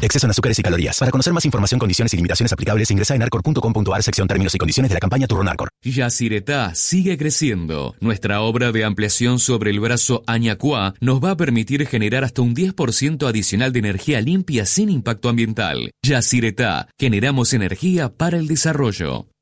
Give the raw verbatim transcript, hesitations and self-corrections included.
Exceso en azúcares y calorías. Para conocer más información, condiciones y limitaciones aplicables, ingresa en arcor punto com punto a r sección términos y condiciones de la campaña Turronarcor. Yacyretá sigue creciendo. Nuestra obra de ampliación sobre el brazo Añacuá nos va a permitir generar hasta un diez por ciento adicional de energía limpia sin impacto ambiental. Yacyretá, generamos energía para el desarrollo.